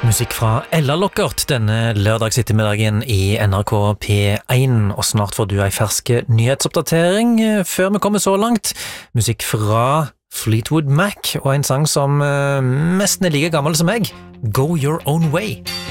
Musikk fra Ella Lockert denne lørdags ettermiddagen i NRK P1, og snart får du en fersk nyhetsoppdatering før vi kommer så langt. Musikk fra Fleetwood Mac og en sang som nesten er like gammel som meg, Go Your Own Way.